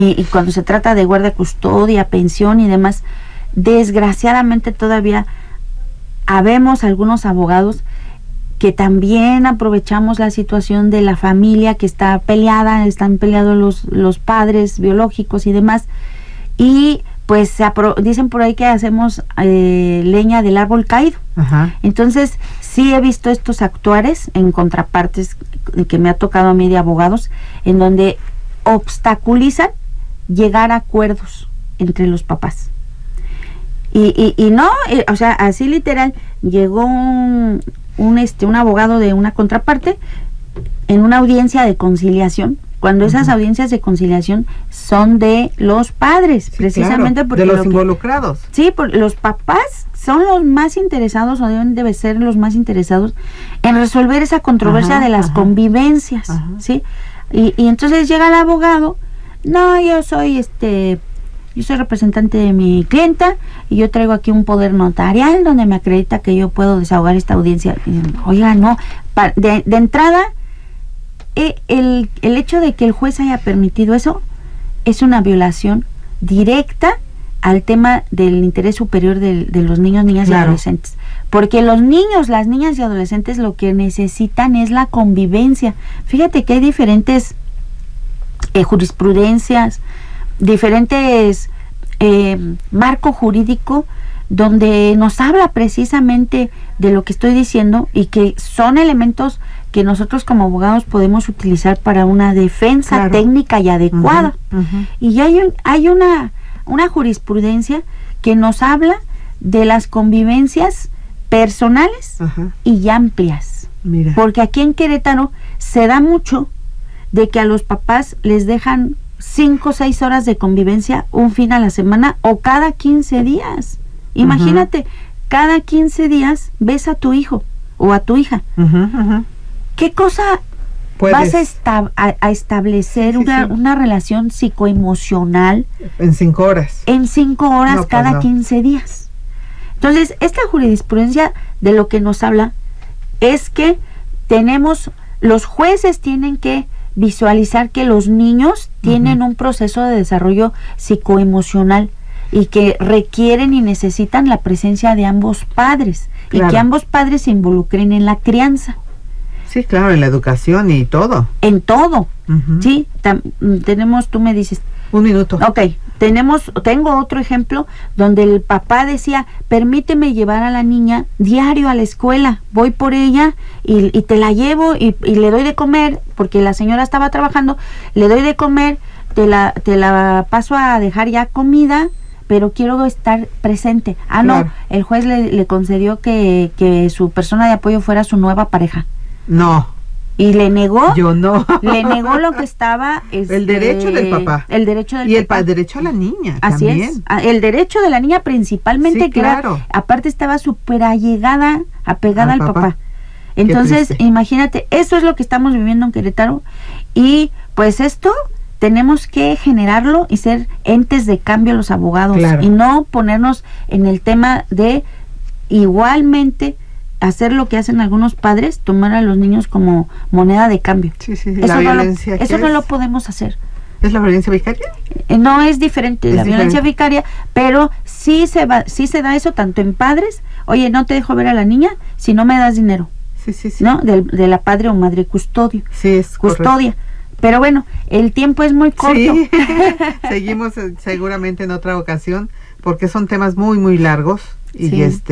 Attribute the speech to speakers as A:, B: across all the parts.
A: y cuando se trata de guardia, custodia, pensión y demás, desgraciadamente todavía habemos algunos abogados que también aprovechamos la situación de la familia que está peleada, están peleados los padres biológicos y demás, y pues dicen por ahí que hacemos leña del árbol caído.
B: Ajá.
A: Entonces sí he visto estos actuares en contrapartes que me ha tocado a mí de abogados, en donde obstaculizan llegar a acuerdos entre los papás. Y no, o sea, así literal, llegó un abogado de una contraparte en una audiencia de conciliación, cuando esas audiencias de conciliación son de los padres,
B: Sí,
A: precisamente
B: claro,
A: porque
B: de los involucrados.
A: Sí, los papás son los más interesados, o debe ser los más interesados en resolver esa controversia de las convivencias, ¿sí? Y entonces llega el abogado, no, yo soy representante de mi clienta y yo traigo aquí un poder notarial donde me acredita que yo puedo desahogar esta audiencia. Y, oiga, no, de entrada, el hecho de que el juez haya permitido eso es una violación directa al tema del interés superior de los niños, niñas y adolescentes. Porque los niños, las niñas y adolescentes lo que necesitan es la convivencia. Fíjate que hay diferentes jurisprudencias, diferentes marco jurídico donde nos habla precisamente de lo que estoy diciendo y que son elementos que nosotros como abogados podemos utilizar para una defensa técnica y adecuada. Y hay una jurisprudencia que nos habla de las convivencias personales y amplias.
B: Mira.
A: Porque aquí en Querétaro se da mucho de que a los papás les dejan 5 o 6 horas de convivencia un fin a la semana o cada 15 días. Imagínate, cada 15 días ves a tu hijo o a tu hija. ¿Qué cosa vas a establecer una relación psicoemocional
B: en 5 horas?
A: En 5 horas no, cada 15 días. Entonces, esta jurisprudencia de lo que nos habla es que los jueces tienen que visualizar que los niños tienen un proceso de desarrollo psicoemocional y que requieren y necesitan la presencia de ambos padres y que ambos padres se involucren en la crianza.
B: Sí, claro, en la educación y todo.
A: En todo, sí. Tenemos, tú me dices.
B: 1 minuto.
A: Ok, tengo otro ejemplo donde el papá decía, permíteme llevar a la niña diario a la escuela, voy por ella y te la llevo y le doy de comer, porque la señora estaba trabajando, le doy de comer, te la paso a dejar ya comida, pero quiero estar presente. No, el juez le concedió que su persona de apoyo fuera su nueva pareja.
B: No.
A: Y le negó.
B: Yo no.
A: Le negó lo que estaba.
B: El derecho del papá.
A: El derecho del
B: papá. Y el
A: derecho
B: a la niña.
A: Así
B: también.
A: Es. El derecho de la niña principalmente, que aparte estaba súper apegada al papá. Entonces, imagínate, eso es lo que estamos viviendo en Querétaro. Y pues esto tenemos que generarlo y ser entes de cambio los abogados. Y no ponernos en el tema de igualmente hacer lo que hacen algunos padres, tomar a los niños como moneda de cambio. Eso no lo podemos hacer.
B: ¿Es la violencia vicaria?
A: No, es diferente la violencia vicaria, pero sí se da eso tanto en padres. Oye, no te dejo ver a la niña si no me das dinero. ¿No? De la padre o madre custodia.
B: Custodia.
A: Pero bueno, el tiempo es muy corto.
B: Sí. Seguimos seguramente en otra ocasión, porque son temas muy, muy largos. Y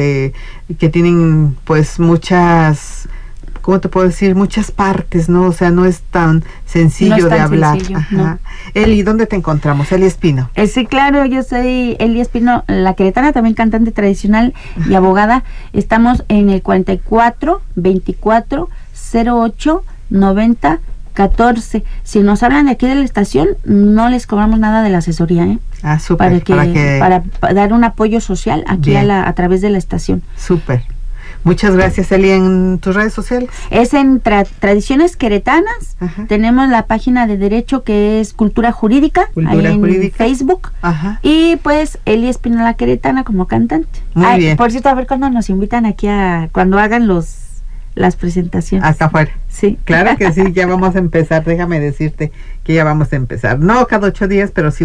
B: que tienen pues muchas, ¿cómo te puedo decir? Muchas partes, ¿no? O sea, no es tan sencillo de hablar. Eli, ¿dónde te encontramos? Eli Espino.
A: Sí, claro, yo soy Eli Espino, la queretana, también cantante tradicional y abogada. Estamos en el 44 24 08 90 14. Si nos hablan de aquí de la estación, no les cobramos nada de la asesoría,
B: súper.
A: Para dar un apoyo social aquí a través de la estación.
B: Súper. Muchas gracias, Eli. ¿En tus redes sociales?
A: Es en Tradiciones Queretanas. Tenemos la página de derecho que es Cultura Jurídica, en Facebook. Y pues Eli Espino, la queretana, como cantante.
B: Muy bien.
A: Por cierto, a ver cuándo nos invitan aquí cuando hagan las presentaciones.
B: Acá afuera.
A: Sí.
B: Claro que sí, ya vamos a empezar. Déjame decirte que ya vamos a empezar. No cada 8 días, pero sí